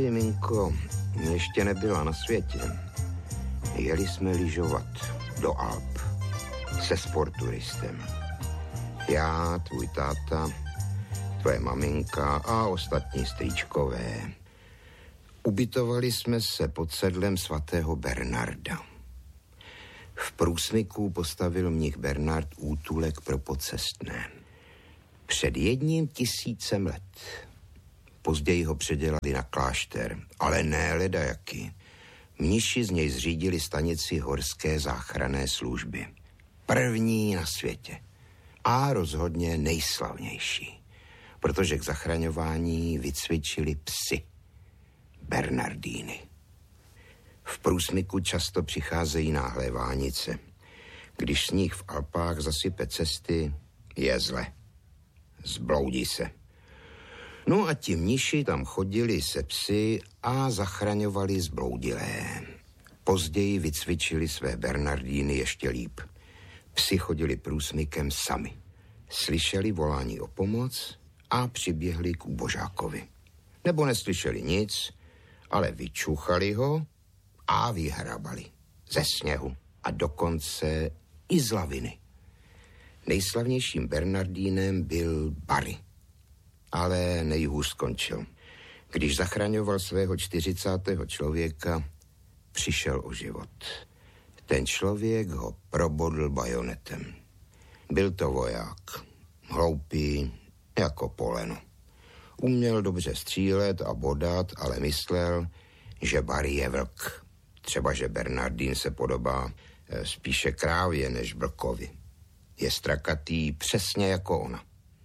Minko ještě nebyla na světě. Jeli jsme lyžovat do Alp se sporturistem. Já, tvůj táta, tvoje maminka a ostatní strýčkové. Ubytovali jsme se pod sedlem svatého Bernarda. V průsmyku postavil mnich Bernard útulek pro pocestné. Před 1000 let. Později ho předělali na klášter, ale ne ledajaký. Mniši z něj zřídili stanici horské záchranné služby. První na světě. A rozhodně nejslavnější. Protože k zachraňování vycvičili psy. Bernardíny. V průsmyku často přicházejí náhlé vánice. Když sníh v Alpách zasype cesty, je zle. Zbloudí se. No a ti mniši tam chodili se psy a zachraňovali zbloudilé. Později vycvičili své Bernardíny ještě líp. Psi chodili průsmykem sami. Slyšeli volání o pomoc a přiběhli k ubožákovi. Nebo neslyšeli nic, ale vyčuchali ho a vyhrabali. Ze sněhu a dokonce i z laviny. Nejslavnějším Bernardínem byl Barry. Ale nejhůř skončil. Když zachraňoval svého 40. člověka, přišel o život. Ten člověk ho probodl bajonetem. Byl to voják. Hloupý jako poleno. Uměl dobře střílet a bodat, ale myslel, že Barry je vlk. Třeba, že Bernardín se podobá spíše krávě než vlkovi. Je strakatý přesně jako ona.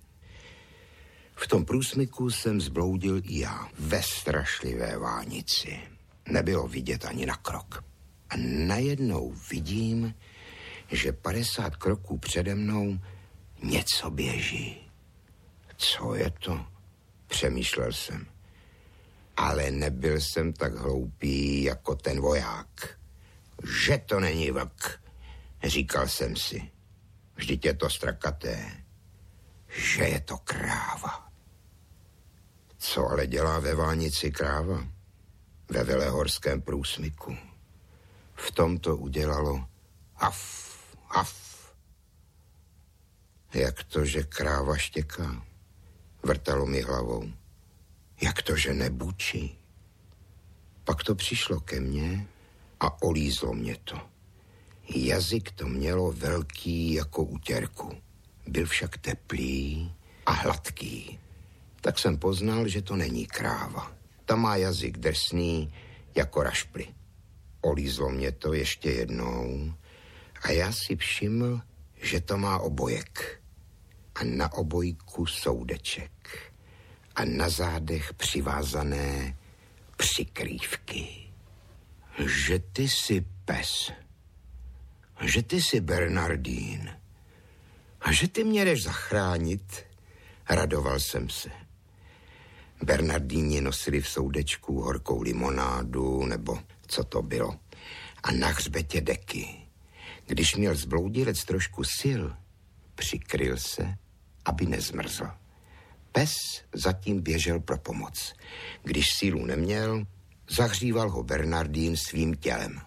V tom průsmyku jsem zbloudil i já ve strašlivé vánici. Nebylo vidět ani na krok. A najednou vidím, že 50 kroků přede mnou něco běží. Co je to? Přemýšlel jsem. Ale nebyl jsem tak hloupý jako ten voják. Že to není vlk, říkal jsem si. Vždyť je to strakaté. Že je to kráva. Co ale dělá ve vánici kráva? Ve velehorském průsmyku. V tom to udělalo haf, haf. Jak to, že kráva štěká? Vrtalo mi hlavou. Jak to, že nebučí? Pak to přišlo ke mně a olízlo mě to. Jazyk to mělo velký jako utěrku. Byl však teplý a hladký. Tak jsem poznal, že to není kráva. Ta má jazyk drsný jako rašply. Olízlo mě to ještě jednou a já si všiml, že to má obojek. A na obojku soudeček. A na zádech přivázané přikrývky. Že ty jsi pes. Že ty jsi Bernardín. A že ty mě jdeš zachránit, radoval jsem se. Bernardíni nosili v soudečku horkou limonádu, nebo co to bylo, a na hřbetě deky. Když měl zbloudilec trošku sil, přikryl se, aby nezmrzl. Pes zatím běžel pro pomoc. Když sílu neměl, zahříval ho Bernardín svým tělem.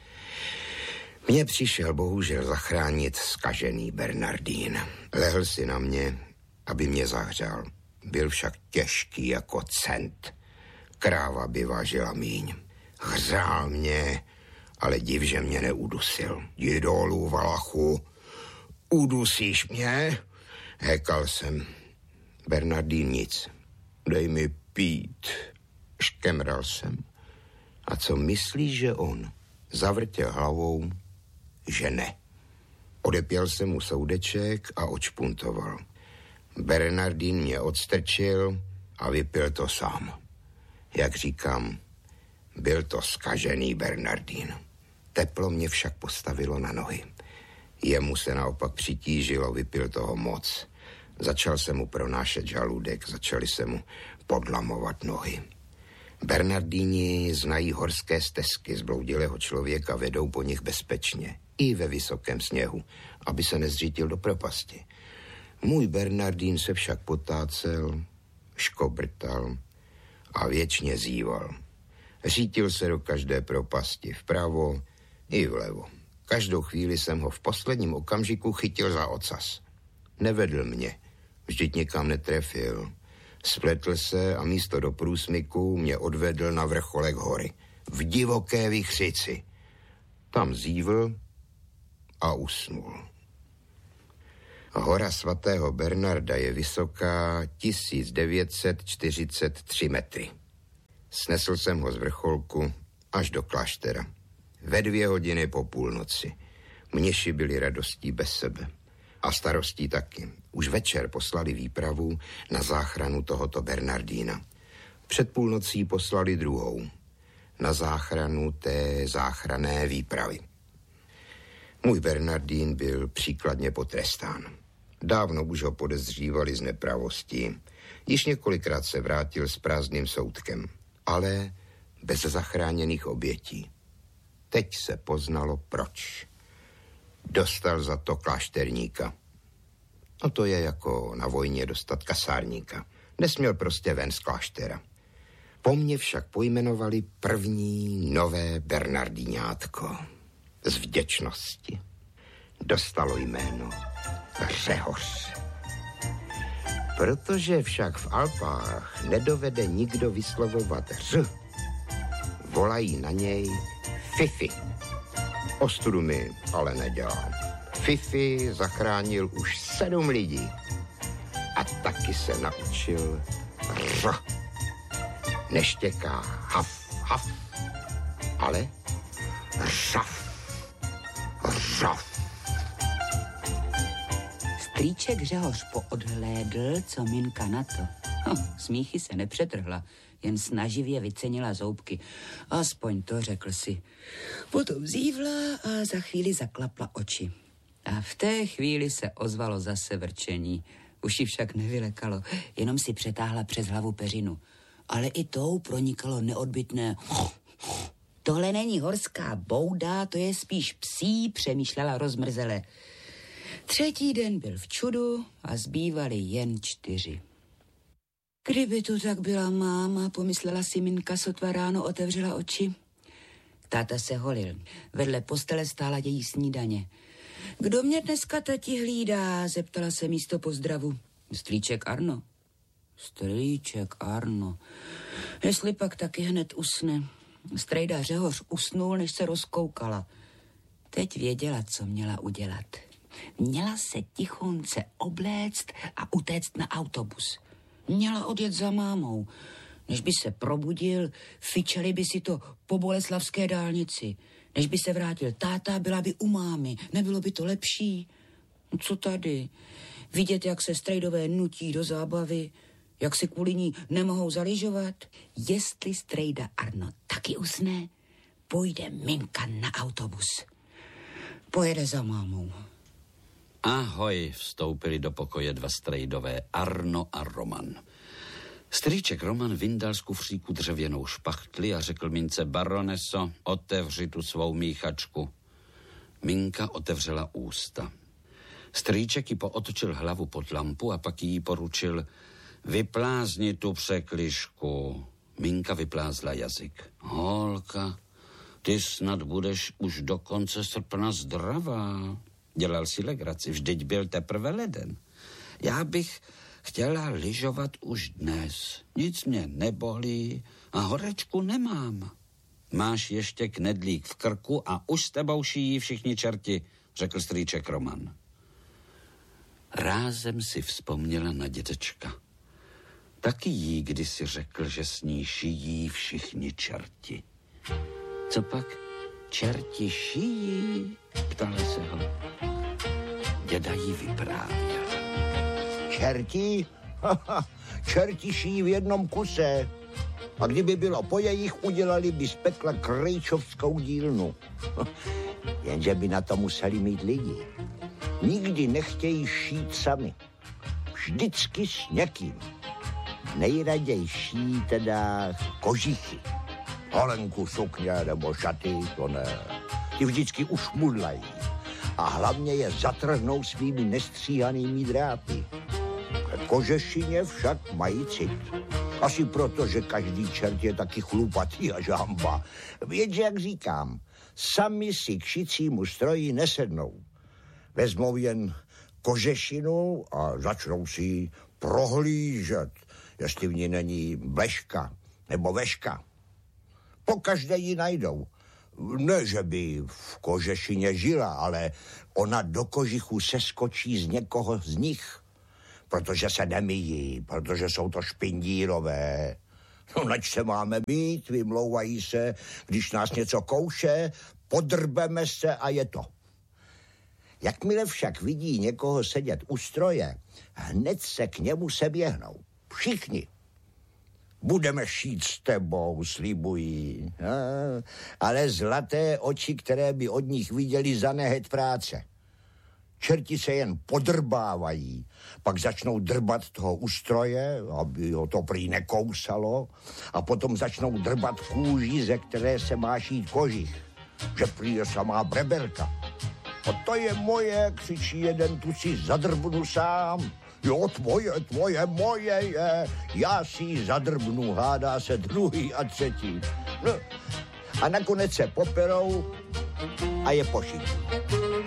Mně přišel bohužel zachránit zkažený Bernardín. Lehl si na mě, aby mě zahřál. Byl však těžký jako cent. Kráva by vážila míň. Hřál mě, ale div, že mě neudusil. Jdi dolů, Valachu, udusíš mě? Hekal jsem. Bernardín nic. Dej mi pít. Škemral jsem. A co myslíš, že on? Zavrtěl hlavou, že ne. Odepěl jsem mu soudeček a odšpuntoval. Bernardín mě odstrčil a vypil to sám. Jak říkám, byl to zkažený Bernardín. Teplo mě však postavilo na nohy. Jemu se naopak přitížilo, vypil toho moc. Začal se mu pronášet žaludek, začali se mu podlamovat nohy. Bernardíni znají horské stezky, zbloudilého člověka vedou po nich bezpečně, i ve vysokém sněhu, aby se nezřítil do propasti. Můj Bernardín se však potácel, škobrtal a věčně zíval. Řítil se do každé propasti, vpravo i vlevo. Každou chvíli jsem ho v posledním okamžiku chytil za ocas. Nevedl mě, vždyť nikam netrefil. Spletl se a místo do průsmyku mě odvedl na vrcholek hory. V divoké vichřici. Tam zívl a usnul. Hora svatého Bernarda je vysoká 1943 metry. Snesl jsem ho z vrcholku až do kláštera. Ve 2 hodiny po půlnoci. Mniši byli radostí bez sebe. A starostí taky. Už večer poslali výpravu na záchranu tohoto Bernardína. Před půlnocí poslali druhou. Na záchranu té záchranné výpravy. Můj Bernardín byl příkladně potrestán. Dávno už ho podezřívali z nepravosti. Již několikrát se vrátil s prázdným soudkem, ale bez zachráněných obětí. Teď se poznalo proč. Dostal za to klášterníka. No to je jako na vojně dostat kasárníka. Nesměl prostě ven z kláštera. Po mně však pojmenovali první nové Bernardíňátko. Z vděčnosti. Dostalo jméno Řehoř. Protože však v Alpách nedovede nikdo vyslovovat ř, volají na něj Fifi. Ostudu mi ale nedělá. Fifi zachránil už 7 lidí. A taky se naučil ř. Neštěká haf, haf, ale řaf, řaf. Strýček Řehoř poodhlédl, co Minka na to. Smíchy se nepřetrhla, jen snaživě vycenila zoubky. Aspoň to, řekl si. Potom zívla a za chvíli zaklapla oči. A v té chvíli se ozvalo zase vrčení. Už ji však nevylekalo, jenom si přetáhla přes hlavu peřinu. Ale i tou pronikalo neodbytné. Tohle není horská bouda, to je spíš psí, přemýšlela rozmrzele. 3. den byl v čudu a zbývali jen 4. Kdyby tu tak byla máma, pomyslela si Minka, sotva ráno otevřela oči. Táta se holil. Vedle postele stála její snídaně. Kdo mě dneska tati hlídá, zeptala se místo pozdravu. Strýček Arno. Strýček Arno. Jestli pak taky hned usne. Strejda Řehoř usnul, než se rozkoukala. Teď věděla, co měla udělat. Měla se tichonce obléct a utéct na autobus. Měla odjet za mámou. Než by se probudil, fičeli by si to po boleslavské dálnici. Než by se vrátil táta, byla by u mámy. Nebylo by to lepší? No co tady? Vidět, jak se strejdové nutí do zábavy, jak si kvůli ní nemohou zalyžovat. Jestli strejda Arno taky usne, pojde Minka na autobus. Pojede za mámou. Ahoj, vstoupili do pokoje 2 strejdové, Arno a Roman. Strýček Roman vyndal z kufříku dřevěnou špachtli a řekl Mince: baroneso, otevři tu svou míchačku. Minka otevřela ústa. Strýček ji pootočil hlavu pod lampu a pak jí poručil: vyplázni tu překližku. Minka vyplázla jazyk. Holka, ty snad budeš už do konce srpna zdravá. Dělal si legraci, vždyť byl teprve leden. Já bych chtěla lyžovat už dnes. Nic mě nebolí a horečku nemám. Máš ještě knedlík v krku a už s tebou šijí všichni čerti, řekl strýček Roman. Rázem si vzpomněla na dědečka. Taky jí kdysi řekl, že s ní šijí všichni čerti. Co pak čerti šijí? Ptala se ho. Děda jí vyprávěl. Čerti? Čerti šijí v jednom kuse. A kdyby bylo po jejich, udělali by z pekla krejčovskou dílnu. Jenže by na to museli mít lidi. Nikdy nechtějí šít sami. Vždycky s někým. Nejraději šijí teda kožichy. Holenku, sukně nebo šaty, to ne. Ty vždycky ušmudlají. A hlavně je zatrhnou svými nestříhanými drápy. Kožešině však mají cit. Asi proto, že každý čert je taky chlupatý a žamba. Jenže, jak říkám, sami si k šicímu stroji nesednou. Vezmou jen kožešinu a začnou si ji prohlížet, jestli v ní není bleška nebo veška. Pokaždé ji najdou. Ne, že by v kožešině žila, ale ona do kožichu seskočí z někoho z nich, protože se nemyjí, protože jsou to špindírové. No, nač se máme mít, vymlouvají se, když nás něco kouše, podrbeme se a je to. Jakmile však vidí někoho sedět u stroje, hned se k němu seběhnou. Všichni. Budeme šít s tebou, slibují. Ale zlaté oči, které by od nich viděli za nehet práce. Čerti se jen podrbávají, pak začnou drbat toho ustroje, aby ho to prý nekousalo, a potom začnou drbat kůži, ze které se má šít kožich, že prý je samá breberka. A to je moje, křičí jeden, tu si zadrbnu sám. Jo, tvoje, moje je, já si ji zadrbnu, hádá se druhý a třetí. No. A nakonec se poperou a je pošití.